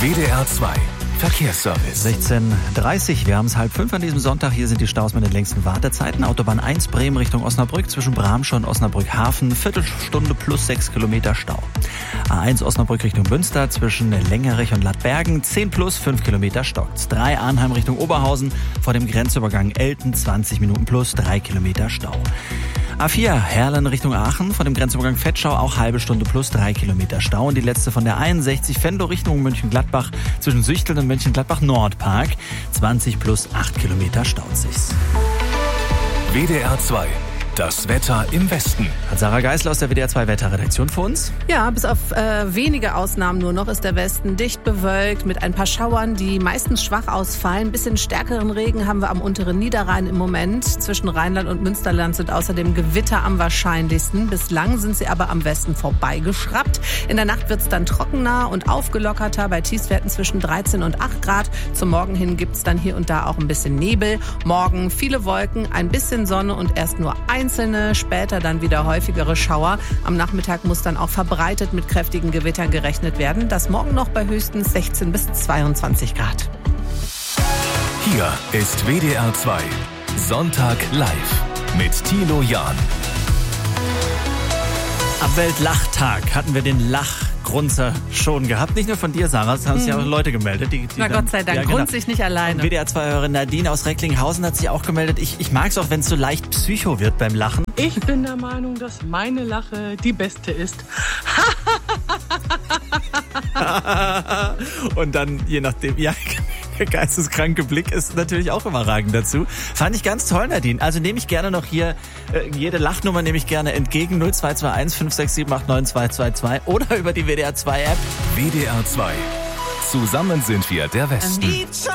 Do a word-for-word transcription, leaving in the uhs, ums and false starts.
W D R zwei Verkehrsservice. sechzehn Uhr dreißig, wir haben es halb fünf an diesem Sonntag. Hier sind die Staus mit den längsten Wartezeiten. Autobahn eins Bremen Richtung Osnabrück zwischen Bramsche und Osnabrück Hafen. Viertelstunde plus sechs Kilometer Stau. A eins Osnabrück Richtung Münster zwischen Längerich und Lattbergen. zehn plus fünf Kilometer Stau. drei Arnheim Richtung Oberhausen vor dem Grenzübergang Elten. zwanzig Minuten plus drei Kilometer Stau. A vier Herlen Richtung Aachen vor dem Grenzübergang Vetschau auch halbe Stunde plus drei Kilometer Stau. Und die letzte von der einundsechzig Venlo Richtung Mönchengladbach zwischen Süchteln und Mönchengladbach Nordpark. zwanzig plus acht Kilometer staut sich's. W D R zwei. Das Wetter im Westen. Hat Sarah Geisler aus der W D R zwei Wetterredaktion für uns? Ja, bis auf äh, wenige Ausnahmen nur noch ist der Westen dicht bewölkt mit ein paar Schauern, die meistens schwach ausfallen. Ein bisschen stärkeren Regen haben wir am unteren Niederrhein im Moment. Zwischen Rheinland und Münsterland sind außerdem Gewitter am wahrscheinlichsten. Bislang sind sie aber am Westen vorbeigeschraubt. In der Nacht wird es dann trockener und aufgelockerter bei Tiefstwerten zwischen dreizehn und acht Grad. Zum Morgen hin gibt es dann hier und da auch ein bisschen Nebel. Morgen viele Wolken, ein bisschen Sonne und erst nur einzelne, später dann wieder häufigere Schauer. Am Nachmittag muss dann auch verbreitet mit kräftigen Gewittern gerechnet werden. Das morgen noch bei höchstens sechzehn bis zweiundzwanzig Grad. Hier ist W D R zwei Sonntag live mit Thilo Jahn. Am Weltlachtag hatten wir den Lachgrunzer schon gehabt. Nicht nur von dir, Sarah, es haben sich ja auch Leute gemeldet. Die, die Na dann, Gott sei Dank, ja, genau. grunzt sich nicht alleine. W D R zwei-Hörerin Nadine aus Recklinghausen hat sich auch gemeldet. Ich, ich mag es auch, wenn es so leicht psycho wird beim Lachen. Ich bin der Meinung, dass meine Lache die beste ist. Und dann, je nachdem, ja, der geisteskranke Blick ist natürlich auch überragend dazu. Fand ich ganz toll, Nadine. Also nehme ich gerne noch hier, äh, jede Lachnummer nehme ich gerne entgegen. null zwei zwei eins fünf sechs sieben acht neun zwei zwei zwei oder über die W D R zwei App. W D R zwei. Zusammen sind wir der Westen.